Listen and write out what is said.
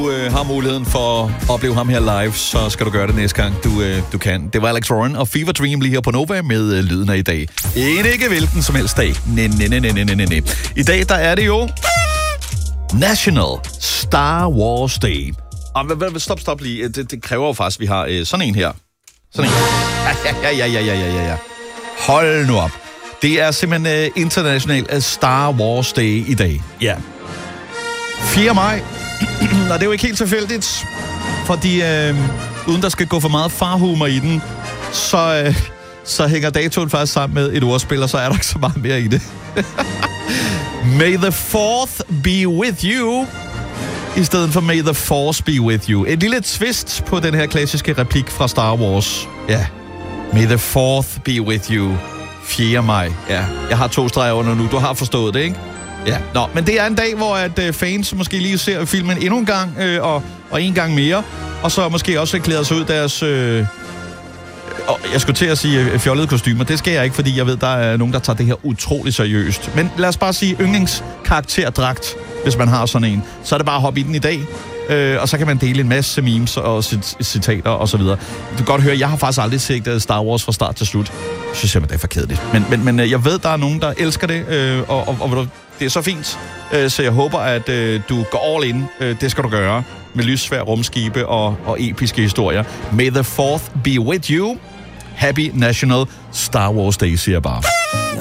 Har muligheden for at opleve ham her live, så skal du gøre det næste gang, du kan. Det var Alex Warren og Fever Dream lige her på Nova med lyden af i dag. Ikke hvilken som helst dag. Nej. I dag, der er det jo National Star Wars Day. Stop lige. Det kræver jo faktisk, at vi har sådan en her. Sådan en. Ja. Hold nu op. Det er simpelthen international Star Wars Day i dag. Ja. 4. maj. Og det er jo ikke helt tilfældigt, fordi uden der skal gå for meget farhumor i den, så hænger datoen faktisk sammen med et ordspil, og så er der ikke så meget mere i det. May the 4th be with you, i stedet for May the Force be with you. Et lille twist på den her klassiske replik fra Star Wars. Ja. May the 4th be with you. 4. maj. Ja. Jeg har 2 streger under nu. Du har forstået det, ikke? Ja, men det er en dag, hvor at fans måske lige ser filmen endnu en gang, og en gang mere, og så måske også klæder sig ud deres, jeg skulle til at sige fjollede kostymer. Det skal jeg ikke, fordi jeg ved, der er nogen, der tager det her utroligt seriøst. Men lad os bare sige yndlingskarakterdragt, hvis man har sådan en. Så er det bare at hoppe i den i dag, og så kan man dele en masse memes og citater og så videre. Du kan godt høre, jeg har faktisk aldrig set Star Wars fra start til slut. Jeg synes simpelthen, det er for kedeligt. Men jeg ved, der er nogen, der elsker det, og det er så fint, så jeg håber, at du går all in. Det skal du gøre med lyssvær rumskibe og episke historier. May the 4th be with you. Happy National Star Wars Day, siger jeg bare.